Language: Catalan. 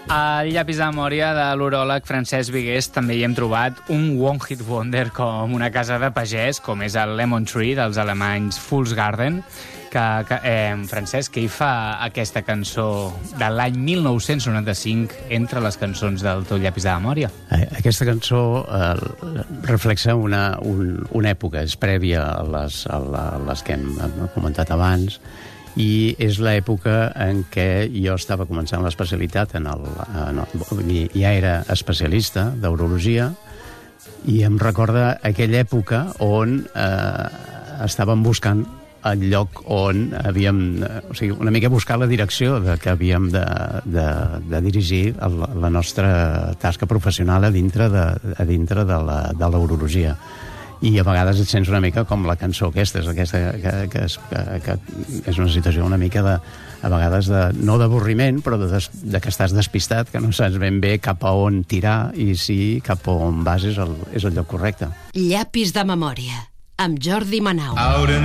Al llapis de memòria de l'uròleg Francesc Vigués també hi hem trobat un one-hit wonder com una casa de pagès, com és el Lemon Tree dels alemanys Fool's Garden, Francesc, que hi fa aquesta cançó de l'any 1995 entre les cançons del teu llapis de memòria? Aquesta cançó reflexa una època, és prèvia a les que hem comentat abans, i és l'època en què jo estava començant l'especialitat, ja era especialista d'urologia, i em recorda aquella època on estàvem buscant el lloc on havíem... O sigui, una mica buscar la direcció que havíem de dirigir la nostra tasca professional a dintre de l'urologia. I a vegades et sents una mica com la cançó aquesta, que és una situació una mica a vegades no d'avorriment, però de que estàs despistat, que no saps ben bé cap a on tirar i si cap a on vas és el lloc correcte. Llapis de memòria, amb Jordi Manau.